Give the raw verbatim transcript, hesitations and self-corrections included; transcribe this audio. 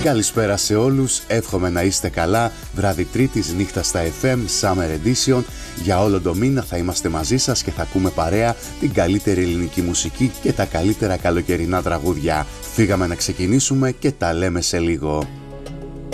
Καλησπέρα σε όλους, εύχομαι να είστε καλά. Βράδυ Τρίτης, νύχτα στα εφ εμ, Summer Edition. Για όλο το μήνα θα είμαστε μαζί σας και θα ακούμε παρέα την καλύτερη ελληνική μουσική και τα καλύτερα καλοκαιρινά τραγούδια. Φύγαμε να ξεκινήσουμε και τα λέμε σε λίγο.